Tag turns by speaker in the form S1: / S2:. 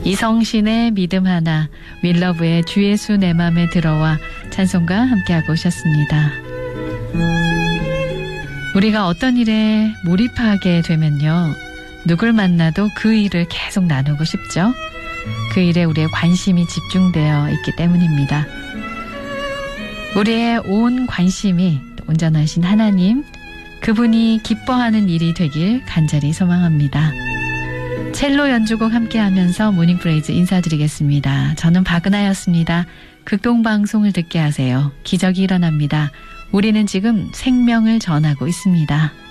S1: 이성신의 믿음 하나, 윌러브의 주 예수 내 맘에 들어와 찬송가 함께하고 오셨습니다. 우리가 어떤 일에 몰입하게 되면요, 누굴 만나도 그 일을 계속 나누고 싶죠. 그 일에 우리의 관심이 집중되어 있기 때문입니다. 우리의 온 관심이 온전하신 하나님, 그분이 기뻐하는 일이 되길 간절히 소망합니다. 첼로 연주곡 함께하면서 모닝프레이즈 인사드리겠습니다. 저는 박은하였습니다. 극동방송을 듣게 하세요. 기적이 일어납니다. 우리는 지금 생명을 전하고 있습니다.